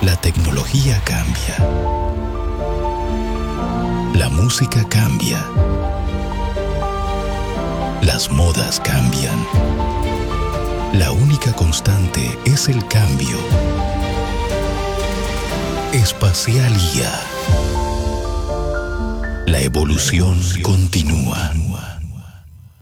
La tecnología cambia. La música cambia. Las modas cambian. La única constante es el cambio. Espacialía. La evolución continúa.